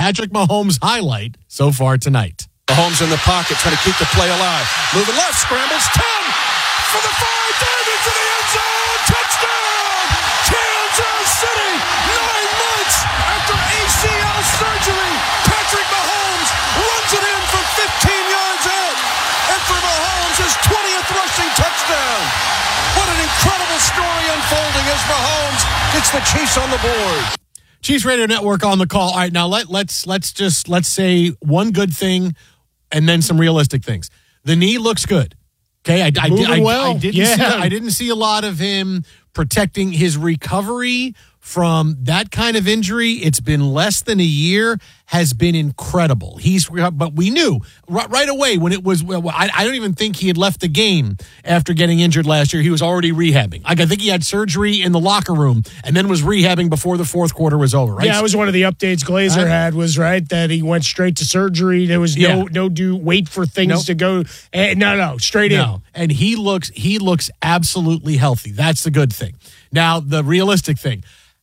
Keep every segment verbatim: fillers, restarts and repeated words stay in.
Patrick Mahomes' highlight so far tonight. Mahomes in the pocket, trying to keep the play alive. Moving left, scrambles, ten for the five, dive into the end zone, touchdown! Kansas City, nine months after A C L surgery, Patrick Mahomes runs it in for fifteen yards out, and for Mahomes, his twentieth rushing touchdown. What an incredible story unfolding as Mahomes gets the Chiefs on the board. Chiefs Radio Network on the call. All right, now let, let's let's just let's say one good thing and then some realistic things. The knee looks good. Okay, I, I, I, well. I, I didn't yeah. see I didn't see a lot of him protecting his recovery from that kind of injury. It's been less than a year, has been incredible. He's, but we knew right, right away when it was, well, I, I don't even think he had left the game after getting injured last year. He was already rehabbing. Like, I think he had surgery in the locker room and then was rehabbing before the fourth quarter was over, right? Yeah, it was one of the updates Glazer uh, had was, right, that he went straight to surgery. There was no, yeah. no do wait for things nope. to go. Eh, no, no, straight no. in. And he looks, he looks absolutely healthy. That's the good thing. Now, the realistic thing,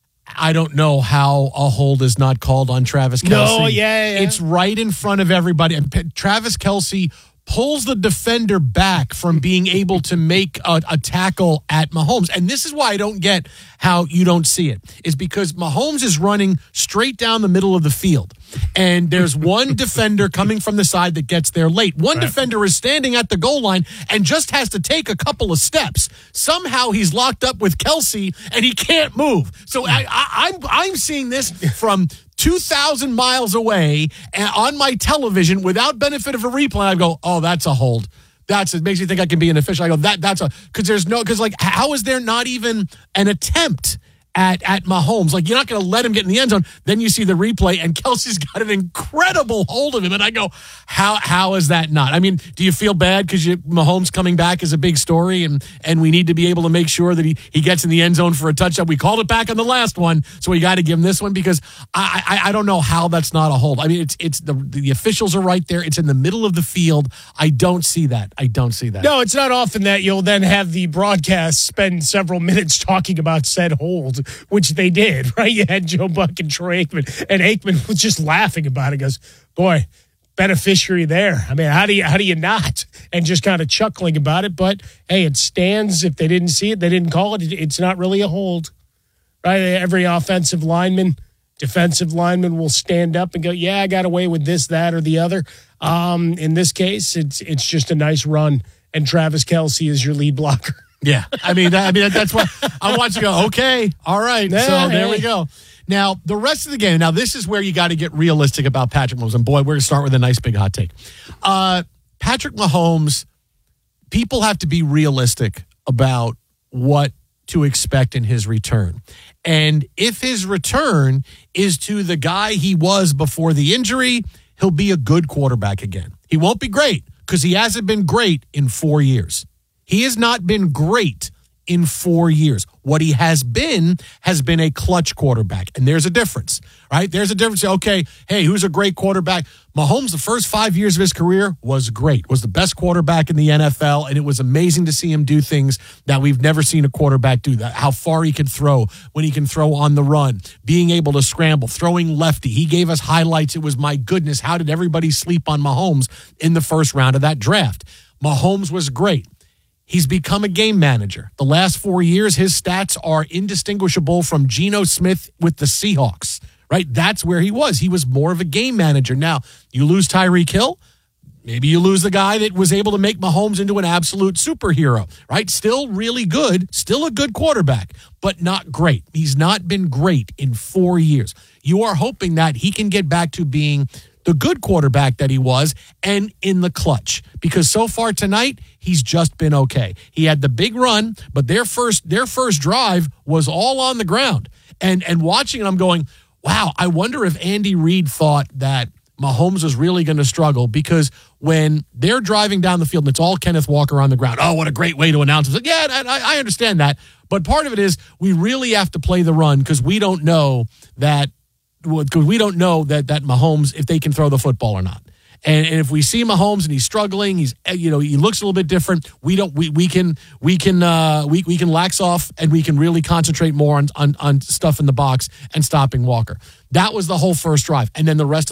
I don't know how a hold is not called on Travis Kelce. No, yeah, yeah. It's right in front of everybody. And P- Travis Kelce pulls the defender back from being able to make a, a tackle at Mahomes. And this is why I don't get how you don't see it, is because Mahomes is running straight down the middle of the field. And there's one defender coming from the side that gets there late. One right. defender is standing at the goal line and just has to take a couple of steps. Somehow he's locked up with Kelce and he can't move. So I, I, I'm I'm seeing this from two thousand miles away and on my television without benefit of a replay. I go, oh, that's a hold. That's it makes me think I can be an official. I go, that that's a because there's no because like how is there not even an attempt at at Mahomes? Like, you're not going to let him get in the end zone. Then you see the replay, and Kelce's got an incredible hold of him. And I go, how how is that not? I mean, do you feel bad because Mahomes coming back is a big story, and and we need to be able to make sure that he, he gets in the end zone for a touchdown? We called it back on the last one, so we got to give him this one because I, I I don't know how that's not a hold. I mean, it's it's the the officials are right there. It's in the middle of the field. I don't see that. I don't see that. No, it's not often that you'll then have the broadcast spend several minutes talking about said hold, which they did, right? You had Joe Buck and Troy Aikman, and Aikman was just laughing about it. He goes, boy, beneficiary there. I mean, how do you how do you not? And just kind of chuckling about it. But, hey, it stands. If they didn't see it, they didn't call it. It's not really a hold, right? Every offensive lineman, defensive lineman will stand up and go, yeah, I got away with this, that, or the other. Um, in this case, it's it's just a nice run, and Travis Kelce is your lead blocker. Yeah, I mean, that, I mean that's what I want to go. Okay, all right. Yeah, so there hey. we go. Now the rest of the game. Now this is where you got to get realistic about Patrick Mahomes. And boy, we're going to start with a nice big hot take. Uh, Patrick Mahomes. People have to be realistic about what to expect in his return, and if his return is to the guy he was before the injury, he'll be a good quarterback again. He won't be great because he hasn't been great in four years. He has not been great in four years. What he has been has been a clutch quarterback. And there's a difference, right? There's a difference. Okay, hey, who's a great quarterback? Mahomes, the first five years of his career, was great, was the best quarterback in the N F L, and it was amazing to see him do things that we've never seen a quarterback do. That how far he can throw, when he can throw on the run, being able to scramble, throwing lefty. He gave us highlights. It was, my goodness, how did everybody sleep on Mahomes in the first round of that draft? Mahomes was great. He's become a game manager. The last four years, his stats are indistinguishable from Geno Smith with the Seahawks, right? That's where he was. He was more of a game manager. Now, you lose Tyreek Hill, maybe you lose the guy that was able to make Mahomes into an absolute superhero, right? Still really good, still a good quarterback, but not great. He's not been great in four years. You are hoping that he can get back to being the good quarterback that he was, and in the clutch. Because so far tonight, he's just been okay. He had the big run, but their first their first drive was all on the ground. And and watching it, I'm going, wow, I wonder if Andy Reid thought that Mahomes was really going to struggle, because when they're driving down the field and it's all Kenneth Walker on the ground, oh, what a great way to announce it. Yeah, I, I understand that. But part of it is we really have to play the run because we don't know that because we don't know that that Mahomes, if they can throw the football or not. And, and if we see Mahomes and he's struggling, he's you know he looks a little bit different. We don't we we can we can uh, we we can lax off and we can really concentrate more on on, on stuff in the box and stopping Walker. That was the whole first drive, and then the rest of